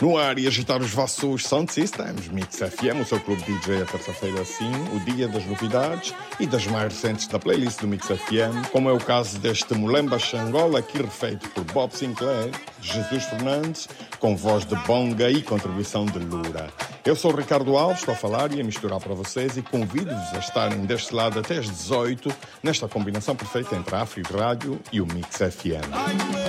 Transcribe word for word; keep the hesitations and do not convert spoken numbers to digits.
No ar e agitar os vossos sound systems, Mix F M, o seu clube D J, a terça-feira assim, o dia das novidades e das mais recentes da playlist do Mix F M, como é o caso deste Mulemba Xangola, aqui refeito por Bob Sinclair, Jesus Fernandes, com voz de bonga e contribuição de Lura. Eu sou o Ricardo Alves, estou a falar e a misturar para vocês e convido-vos a estarem deste lado até às dezoito, nesta combinação perfeita entre a Afri Rádio e o Mix F M.